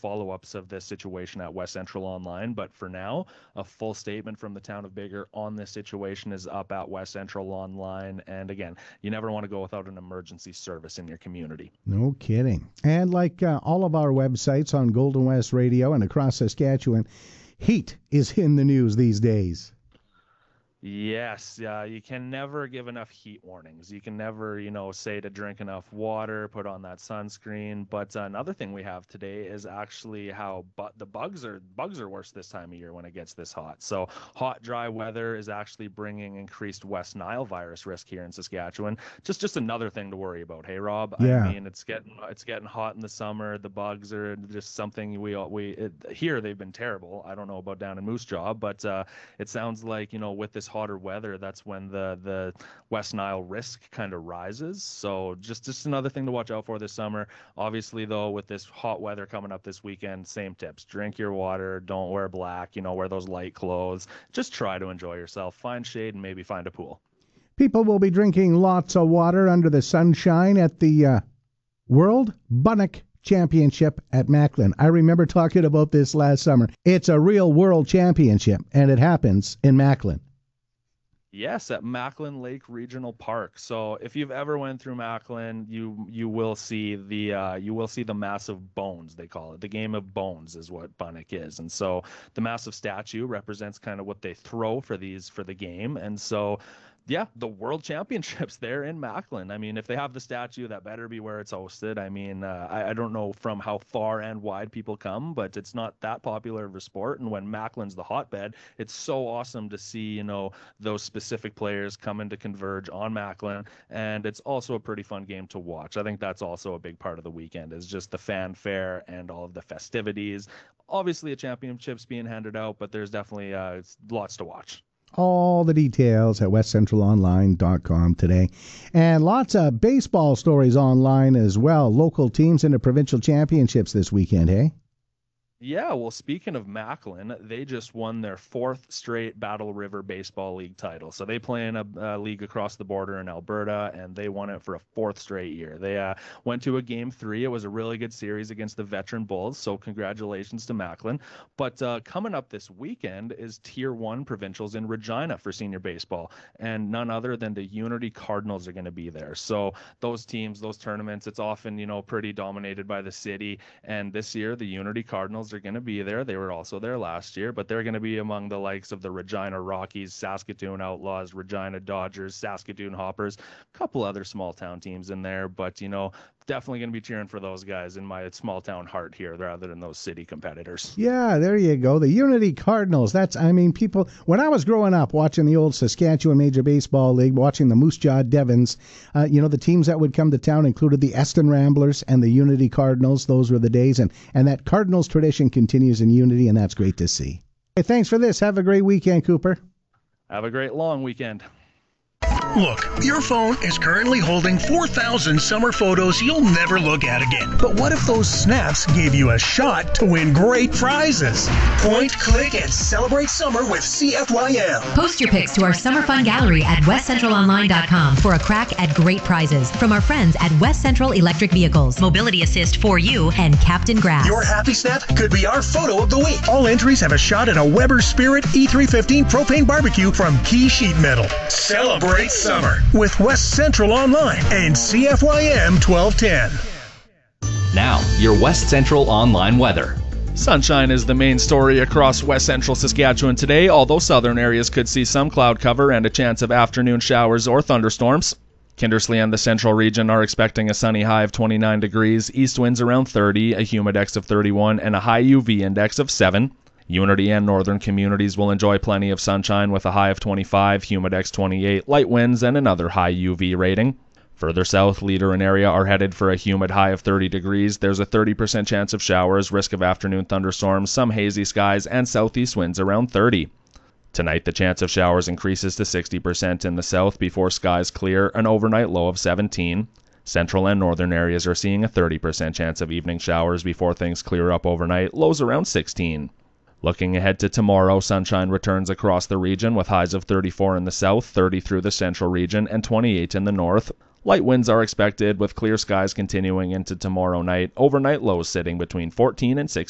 follow-ups of this situation at West Central Online. But for now, a full statement from the town of Biggar on this situation is up at West Central Online. And again, you never want to go without an emergency service in your community. No kidding. And like all of our websites on Golden West Radio and across Saskatchewan, heat is in the news these days. Yes, you can never give enough heat warnings. You can never, say to drink enough water, put on that sunscreen. But another thing we have today is actually how the bugs are worse this time of year when it gets this hot. So hot, dry weather is actually bringing increased West Nile virus risk here in Saskatchewan. Just another thing to worry about. Hey, Rob. Yeah. I mean, it's getting hot in the summer. The bugs are just something here they've been terrible. I don't know about down in Moose Jaw, but it sounds like with this hotter weather, that's when the West Nile risk kind of rises. So just another thing to watch out for this summer. Obviously, though, with this hot weather coming up this weekend, same tips. Drink your water. Don't wear black. Wear those light clothes. Just try to enjoy yourself. Find shade and maybe find a pool. People will be drinking lots of water under the sunshine at the World Bunnock Championship at Macklin. I remember talking about this last summer. It's a real world championship, and it happens in Macklin. Yes, at Macklin Lake Regional Park. So if you've ever went through Macklin, you will see the massive bones, they call it. The game of bones is what Bunnock is. And so the massive statue represents kind of what they throw for the game. And so yeah, the World Championships there in Macklin. I mean, if they have the statue, that better be where it's hosted. I mean, I don't know from how far and wide people come, but it's not that popular of a sport. And when Macklin's the hotbed, it's so awesome to see, those specific players coming to converge on Macklin. And it's also a pretty fun game to watch. I think that's also a big part of the weekend is just the fanfare and all of the festivities. Obviously, a championship's being handed out, but there's definitely lots to watch. All the details at westcentralonline.com today. And lots of baseball stories online as well. Local teams in the provincial championships this weekend, hey? Yeah, well, speaking of Macklin, they just won their 4th straight Battle River Baseball League title. So they play in a league across the border in Alberta, and they won it for a 4th straight year. They went to a Game 3. It was a really good series against the Veteran Bulls, so congratulations to Macklin. But coming up this weekend is Tier 1 provincials in Regina for senior baseball, and none other than the Unity Cardinals are going to be there. So those teams, those tournaments, it's often, pretty dominated by the city, and this year the Unity Cardinals are going to be there. They were also there last year, but they're going to be among the likes of the Regina Rockies, Saskatoon Outlaws, Regina Dodgers, Saskatoon Hoppers, a couple other small town teams in there, but definitely going to be cheering for those guys in my small town heart here rather than those city competitors. Yeah, there you go. The Unity Cardinals. People, when I was growing up watching the old Saskatchewan Major Baseball League, watching the Moose Jaw Devons, the teams that would come to town included the Eston Ramblers and the Unity Cardinals. Those were the days, and that Cardinals tradition continues in Unity, and that's great to see. Hey, thanks for this. Have a great weekend, Cooper. Have a great long weekend. Look, your phone is currently holding 4,000 summer photos you'll never look at again. But what if those snaps gave you a shot to win great prizes? Point, click, and celebrate summer with CFYM. Post your pics to our Summer Fun Gallery at westcentralonline.com for a crack at great prizes from our friends at West Central Electric Vehicles, Mobility Assist for You, and Captain Grass. Your happy snap could be our photo of the week. All entries have a shot at a Weber Spirit E315 propane barbecue from Key Sheet Metal. Celebrate summer with West Central Online and CFYM 1210. Now, your West Central Online weather. Sunshine is the main story across West Central Saskatchewan today, although southern areas could see some cloud cover and a chance of afternoon showers or thunderstorms. Kindersley and the central region are expecting a sunny high of 29 degrees, east winds around 30, a humidex of 31, and a high UV index of 7. Unity and northern communities will enjoy plenty of sunshine with a high of 25, humidex 28, light winds, and another high UV rating. Further south, Leader and area are headed for a humid high of 30 degrees. There's a 30% chance of showers, risk of afternoon thunderstorms, some hazy skies, and southeast winds around 30. Tonight, the chance of showers increases to 60% in the south before skies clear, an overnight low of 17. Central and northern areas are seeing a 30% chance of evening showers before things clear up overnight, lows around 16. Looking ahead to tomorrow, sunshine returns across the region with highs of 34 in the south, 30 through the central region, and 28 in the north. Light winds are expected with clear skies continuing into tomorrow night, overnight lows sitting between 14 and 16.